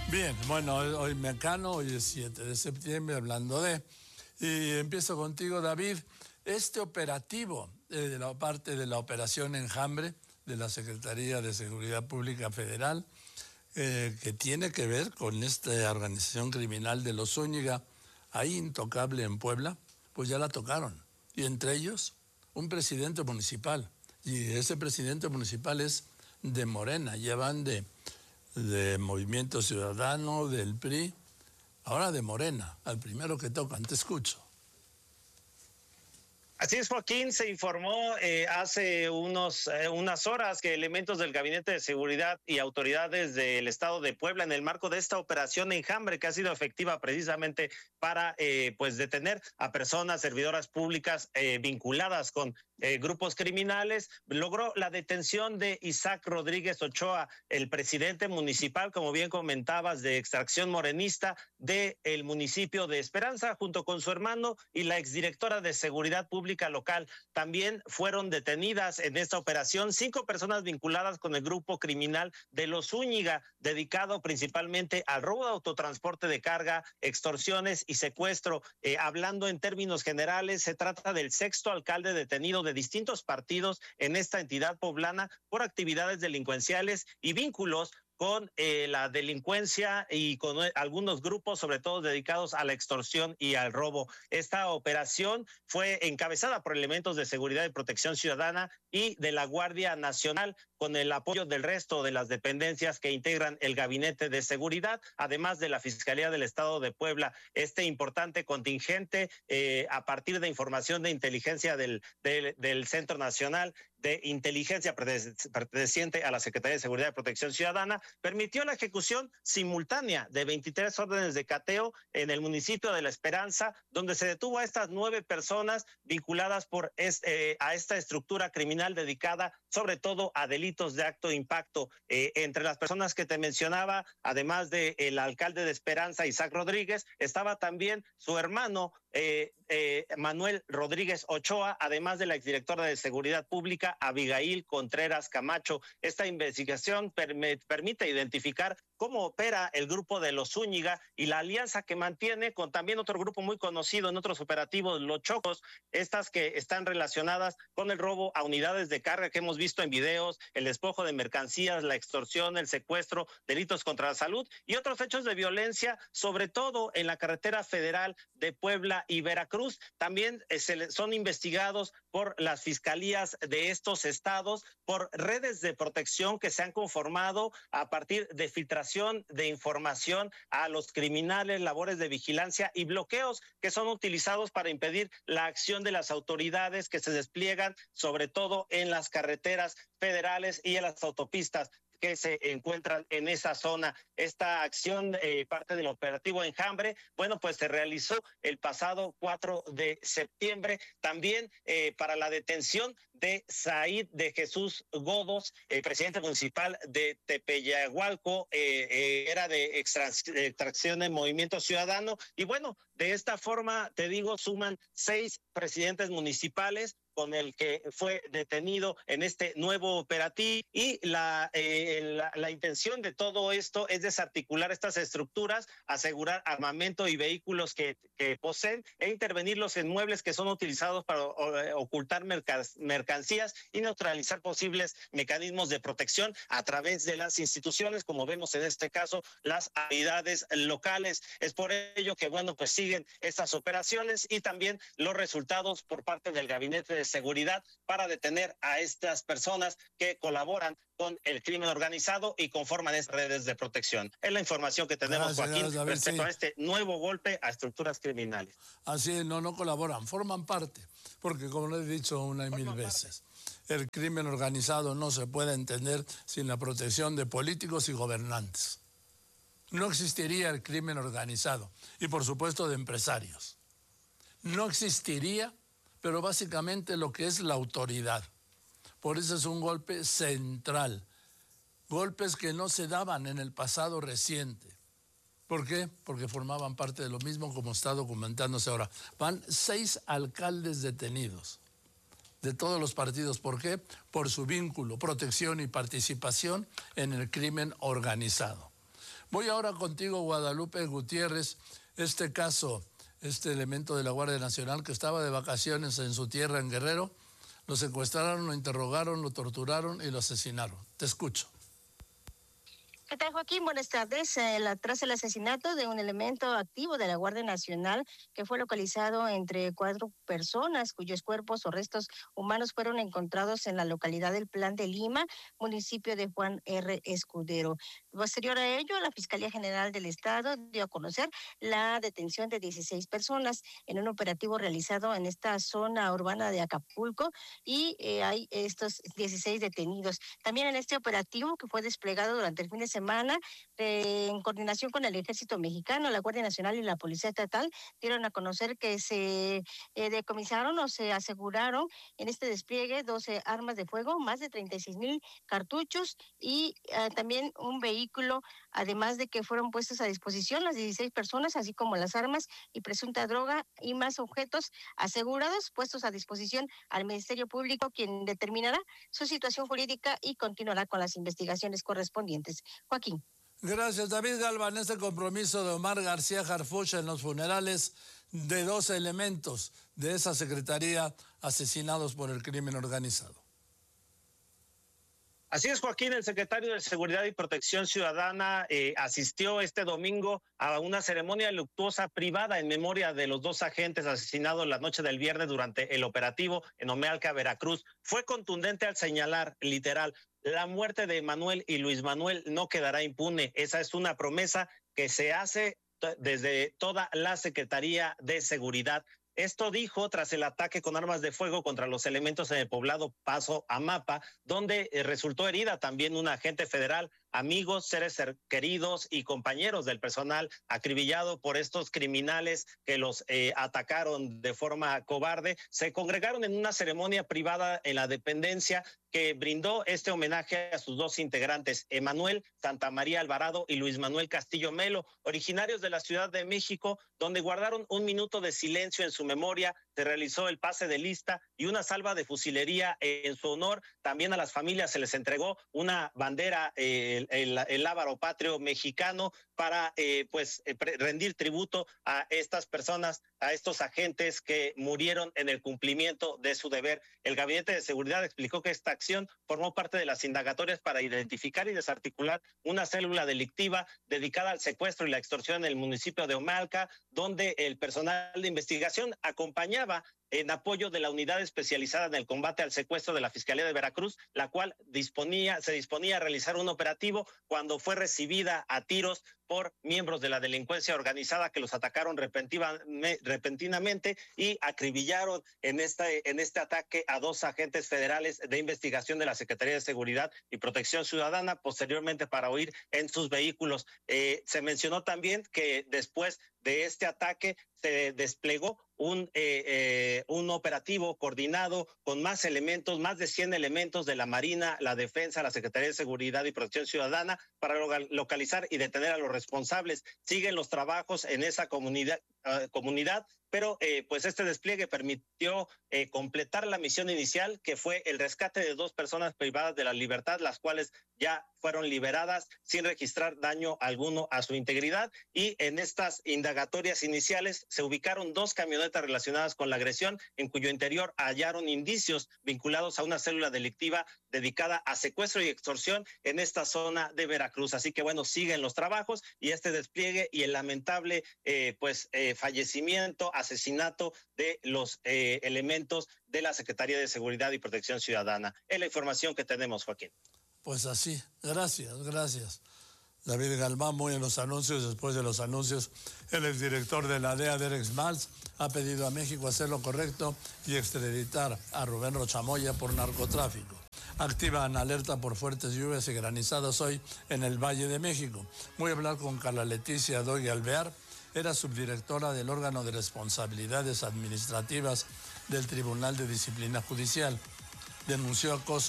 Bien, bueno, hoy Mecano, hoy es 7 de septiembre, hablando de... Y empiezo contigo, David. Este operativo de la parte de la Operación Enjambre de la Secretaría de Seguridad Pública Federal, que tiene que ver con esta organización criminal de los Zúñiga, ahí intocable en Puebla, pues ya la tocaron. Y entre ellos, un presidente municipal. Y ese presidente municipal es de Morena, llevan de Movimiento Ciudadano, del PRI, ahora de Morena, al primero que tocan. Te escucho. Así es, Joaquín. Se informó hace unas horas que elementos del Gabinete de Seguridad y autoridades del Estado de Puebla, en el marco de esta operación Enjambre, que ha sido efectiva precisamente para detener a personas servidoras públicas vinculadas con grupos criminales, logró la detención de Isaac Rodríguez Ochoa, el presidente municipal, como bien comentabas, de extracción morenista del municipio de Esperanza, junto con su hermano y la exdirectora de Seguridad Pública local. También fueron detenidas en esta operación 5 personas vinculadas con el grupo criminal de los Zúñiga, dedicado principalmente al robo de autotransporte de carga, extorsiones y secuestro. Hablando en términos generales, se trata del 6º alcalde detenido de distintos partidos en esta entidad poblana por actividades delincuenciales y vínculos con la delincuencia y con algunos grupos, sobre todo dedicados a la extorsión y al robo. Esta operación fue encabezada por elementos de seguridad y protección ciudadana y de la Guardia Nacional, con el apoyo del resto de las dependencias que integran el Gabinete de Seguridad, además de la Fiscalía del Estado de Puebla. Este importante contingente, a partir de información de inteligencia del Centro Nacional de Inteligencia perteneciente a la Secretaría de Seguridad y Protección Ciudadana, permitió la ejecución simultánea de 23 órdenes de cateo en el municipio de La Esperanza, donde se detuvo a estas 9 personas vinculadas a esta estructura criminal dedicada sobre todo a delitos de alto impacto. Entre las personas que te mencionaba, además del alcalde de Esperanza, Isaac Rodríguez, estaba también su hermano Manuel Rodríguez Ochoa, además de la exdirectora de Seguridad Pública, Abigail Contreras Camacho. Esta investigación permite identificar cómo opera el grupo de los Zúñiga y la alianza que mantiene con también otro grupo muy conocido en otros operativos, los Chocos, estas que están relacionadas con el robo a unidades de carga que hemos visto en videos, el despojo de mercancías, la extorsión, el secuestro, delitos contra la salud y otros hechos de violencia, sobre todo en la carretera federal de Puebla y Veracruz. También son investigados por las fiscalías de estos estados por redes de protección que se han conformado a partir de filtración de información a los criminales, labores de vigilancia y bloqueos que son utilizados para impedir la acción de las autoridades que se despliegan sobre todo en las carreteras federales y en las autopistas que se encuentran en esa zona. Esta acción, parte del operativo Enjambre, bueno, pues se realizó el pasado 4 de septiembre, también para la detención de Said de Jesús Godos, presidente municipal de Tepeyagualco, era de extracción de Movimiento Ciudadano, y bueno, de esta forma, te digo, suman 6 presidentes municipales con el que fue detenido en este nuevo operativo, y la intención de todo esto es desarticular estas estructuras, asegurar armamento y vehículos que poseen e intervenir en muebles que son utilizados para ocultar mercancías y neutralizar posibles mecanismos de protección a través de las instituciones, como vemos en este caso, las autoridades locales. Es por ello que, bueno, pues siguen estas operaciones y también los resultados por parte del Gabinete de Seguridad para detener a estas personas que colaboran con el crimen organizado y conforman estas redes de protección. Es la información que tenemos, Joaquín, respecto a este nuevo golpe a estructuras criminales. Así es, no colaboran, forman parte, porque como lo he dicho una y mil veces, el crimen organizado no se puede entender sin la protección de políticos y gobernantes. No existiría el crimen organizado y por supuesto de empresarios. No existiría, pero básicamente lo que es la autoridad. Por eso es un golpe central. Golpes que no se daban en el pasado reciente. ¿Por qué? Porque formaban parte de lo mismo, como está documentándose ahora. Van 6 alcaldes detenidos de todos los partidos. ¿Por qué? Por su vínculo, protección y participación en el crimen organizado. Voy ahora contigo, Guadalupe Gutiérrez. Este caso, este elemento de la Guardia Nacional que estaba de vacaciones en su tierra, en Guerrero, lo secuestraron, lo interrogaron, lo torturaron y lo asesinaron. Te escucho. ¿Qué tal, Joaquín? Buenas tardes. Tras el asesinato de un elemento activo de la Guardia Nacional que fue localizado entre 4 personas cuyos cuerpos o restos humanos fueron encontrados en la localidad del Plan de Lima, municipio de Juan R. Escudero. Posterior a ello, la Fiscalía General del Estado dio a conocer la detención de 16 personas en un operativo realizado en esta zona urbana de Acapulco y hay estos 16 detenidos. También en este operativo que fue desplegado durante el fin de semana, en coordinación con el Ejército Mexicano, la Guardia Nacional y la Policía Estatal, dieron a conocer que se decomisaron o se aseguraron en este despliegue 12 armas de fuego, más de 36,000 cartuchos y también un vehículo, además de que fueron puestos a disposición las 16 personas, así como las armas y presunta droga y más objetos asegurados, puestos a disposición al Ministerio Público, quien determinará su situación jurídica y continuará con las investigaciones correspondientes. Joaquín. Gracias, David Galván. Este compromiso de Omar García Harfuch en los funerales de 12 elementos de esa secretaría asesinados por el crimen organizado. Así es, Joaquín. El secretario de Seguridad y Protección Ciudadana asistió este domingo a una ceremonia luctuosa privada en memoria de los 2 agentes asesinados la noche del viernes durante el operativo en Omealca, Veracruz. Fue contundente al señalar, literal, la muerte de Manuel y Luis Manuel no quedará impune. Esa es una promesa que se hace desde toda la Secretaría de Seguridad. Esto dijo tras el ataque con armas de fuego contra los elementos en el poblado Paso Amapa, donde resultó herida también un agente federal. Amigos, seres queridos y compañeros del personal acribillado por estos criminales que los atacaron de forma cobarde, se congregaron en una ceremonia privada en la dependencia que brindó este homenaje a sus 2 integrantes, Emanuel Santamaría Alvarado y Luis Manuel Castillo Melo, originarios de la Ciudad de México, donde guardaron un minuto de silencio en su memoria. Se realizó el pase de lista y una salva de fusilería en su honor. También a las familias se les entregó una bandera, el lábaro patrio mexicano, para rendir tributo a estas personas, a estos agentes que murieron en el cumplimiento de su deber. El Gabinete de Seguridad explicó que esta acción formó parte de las indagatorias para identificar y desarticular una célula delictiva dedicada al secuestro y la extorsión en el municipio de Omealca, donde el personal de investigación acompañaba en apoyo de la unidad especializada en el combate al secuestro de la Fiscalía de Veracruz, la cual se disponía a realizar un operativo cuando fue recibida a tiros por miembros de la delincuencia organizada que los atacaron repentinamente y acribillaron en este ataque a 2 agentes federales de investigación de la Secretaría de Seguridad y Protección Ciudadana, posteriormente para huir en sus vehículos. Se mencionó también que después de este ataque se desplegó un operativo coordinado con más elementos, más de 100 elementos de la Marina, la Defensa, la Secretaría de Seguridad y Protección Ciudadana para localizar y detener a los responsables. Siguen los trabajos en esa comunidad, pero pues este despliegue permitió completar la misión inicial, que fue el rescate de 2 personas privadas de la libertad, las cuales ya fueron liberadas sin registrar daño alguno a su integridad. Y en estas indagatorias iniciales se ubicaron 2 camionetas relacionadas con la agresión, en cuyo interior hallaron indicios vinculados a una célula delictiva dedicada a secuestro y extorsión en esta zona de Veracruz. Así que bueno, siguen los trabajos y este despliegue y el lamentable fallecimiento, asesinato de los elementos de la Secretaría de Seguridad y Protección Ciudadana. Es la información que tenemos, Joaquín. Pues así, gracias. David Galván, muy en los anuncios. Después de los anuncios, el exdirector de la DEA, Derek Smaltz, ha pedido a México hacer lo correcto y extraditar a Rubén Rochamoya por narcotráfico. Activan alerta por fuertes lluvias y granizadas hoy en el Valle de México. Voy a hablar con Carla Leticia Doy Alvear, era subdirectora del órgano de responsabilidades administrativas del Tribunal de Disciplina Judicial. Denunció acoso